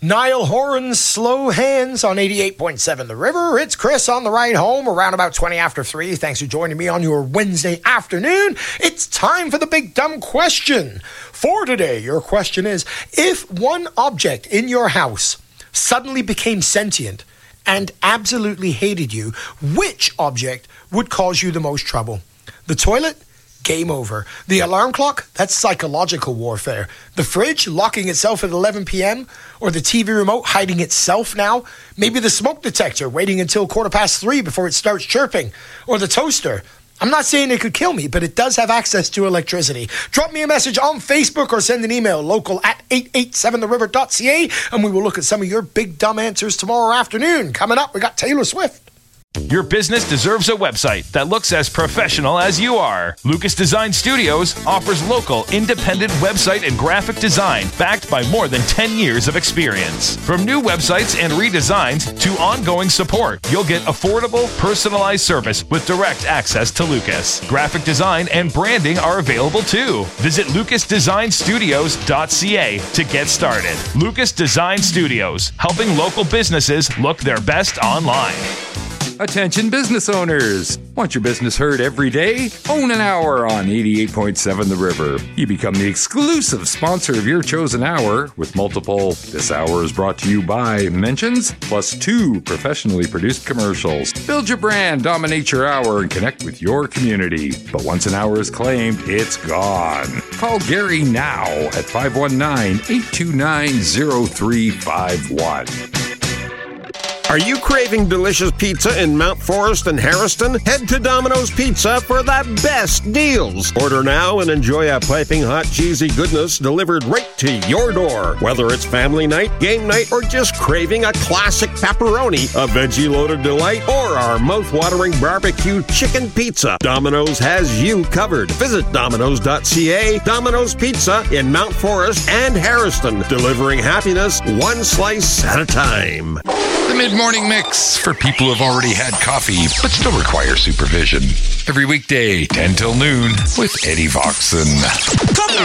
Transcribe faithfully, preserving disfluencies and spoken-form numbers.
Niall Horan's Slow Hands on eighty-eight point seven The River. It's Chris on the ride home around about twenty after three. Thanks for joining me on your Wednesday afternoon. It's time for the big dumb question. For today, your question is, if one object in your house suddenly became sentient and absolutely hated you, which object would cause you the most trouble? The toilet? Game over. The alarm clock? That's psychological warfare. The fridge locking itself at eleven p.m.? Or the T V remote hiding itself now? Maybe the smoke detector waiting until quarter past three before it starts chirping? Or the toaster? I'm not saying it could kill me, but it does have access to electricity. Drop me a message on Facebook or send an email, local at eight eight seven the river dot c a, and we will look at some of your big dumb answers tomorrow afternoon. Coming up, we got Taylor Swift. Your business deserves a website that looks as professional as you are. Lucas Design Studios offers local, independent website and graphic design backed by more than ten years of experience. From new websites and redesigns to ongoing support, you'll get affordable, personalized service with direct access to Lucas. Graphic design and branding are available too. Visit lucas design studios dot c a to get started. Lucas Design Studios, helping local businesses look their best online. Attention business owners! Want your business heard every day? Own an hour on eighty-eight point seven The River. You become the exclusive sponsor of your chosen hour with multiple "This hour is brought to you by" mentions, plus two professionally produced commercials. Build your brand, dominate your hour, and connect with your community. But once an hour is claimed, it's gone. Call Gary now at five one nine, eight two nine, zero three five one. Are you craving delicious pizza in Mount Forest and Harrison? Head to Domino's Pizza for the best deals. Order now and enjoy a piping hot cheesy goodness delivered right to your door. Whether it's family night, game night, or just craving a classic pepperoni, a veggie-loaded delight, or our mouth-watering barbecue chicken pizza, Domino's has you covered. Visit dominos dot c a. Domino's Pizza in Mount Forest and Harrison, delivering happiness one slice at a time. The mid-morning mix for people who have already had coffee but still require supervision. Every weekday, ten till noon, with Eddie Voxon.